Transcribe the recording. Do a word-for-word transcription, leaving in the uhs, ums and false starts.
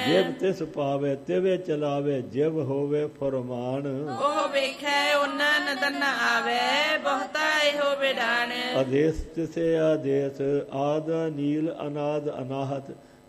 ਜਿਵ ਤਿਸ ਪਾਵੇ ਤਿਵੇ ਚਲਾਵੇ ਜਿਵ ਹੋਵੇ ਫਰਮਾਨ। ਉਹ ਵੇਖੈ ਉਹਨਾਂ ਨਦਰ ਨ ਆਵੇ ਬਹੁਤਾ ਇਹੋ ਵਿਡਾਣ। ਆਦੇਸ ਤਿਸੇ ਆਦੇਸ ਆਦ ਨੀਲ ਅਨਾਦ ਅਨਾਹਤ